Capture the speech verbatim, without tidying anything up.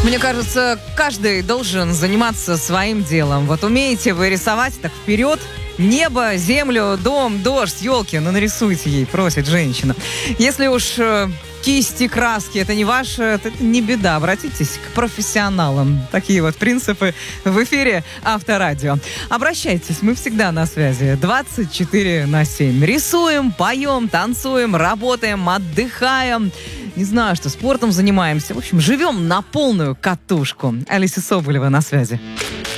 Мне кажется, каждый должен заниматься своим делом. Вот умеете вы рисовать, так вперед. Небо, землю, дом, дождь, елки, ну нарисуйте ей, просит женщина. Если уж э, кисти, краски, это не ваше, это не беда. Обратитесь к профессионалам. Такие вот принципы в эфире Авторадио. Обращайтесь, мы всегда на связи. двадцать четыре на семь. Рисуем, поем, танцуем, работаем, отдыхаем. Не знаю, что спортом занимаемся. В общем, живем на полную катушку. Алиса Соболева на связи.